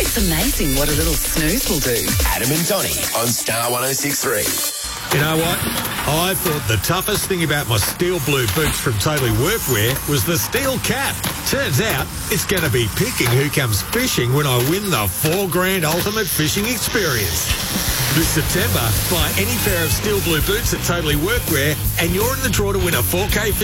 It's amazing what a little snooze will do. Adam and Donnie on Star 106.3. You know what? I thought the toughest thing about my steel blue boots from Totally Workwear was the steel cap. Turns out it's going to be picking who comes fishing when I win the $4,000 ultimate fishing experience. This September, buy any pair of steel blue boots at Totally Workwear and you're in the draw to win a 4K